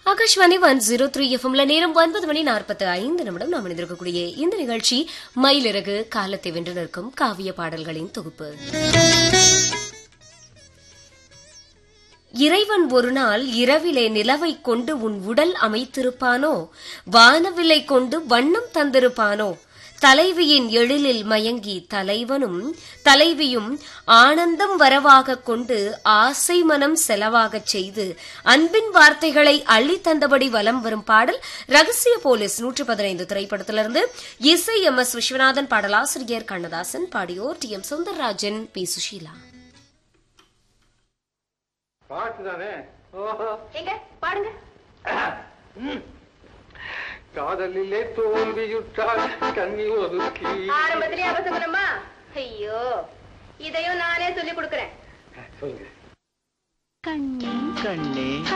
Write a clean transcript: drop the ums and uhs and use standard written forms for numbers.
ஆகாஷ்வாணி 103 எஃப்எம்ல நேரம் 9:45 நாம் இணைந்திருக்கக்கூடிய இந்த நிகழ்ச்சி மயிலிறகு காலத்தை வென்று நிற்கும் காவிய பாடல்களின் தொகுப்பு. இறைவன் ஒரு நாள் இரவிலே நிலவை கொண்டு உன் உடல் அமைத்திருப்பானோ, வானவிலை கொண்டு வண்ணம் தந்திருப்பானோ, தலைவியின் எழிலில் மயங்கி தலைவனும் தலைவியும் ஆனந்தம் வரவாக கொண்டு ஆசை மனம் செலவாகச் செய்து அன்பின் வார்த்தைகளை அள்ளி தந்தபடி வலம் வரும் பாடல் ரகசிய போலீஸ் 115 திரைப்படத்திலிருந்து. இசை MS விஸ்வநாதன், பாடலாசிரியர் கண்ணதாசன், பாடியோர் TM சௌந்தரராஜன், P சுஷீலா. பாட்டுதானே? எங்க பாடுங்க. காதலிலே தோல்வியுற்றால் கண்ணி ஒதுக்கி. ஆரம்பத்திலே அவசகுணமா? ஐயோ, இதையும் நானே சொல்லி கொடுக்கிறேன். சொல்லுங்க. கண்ணே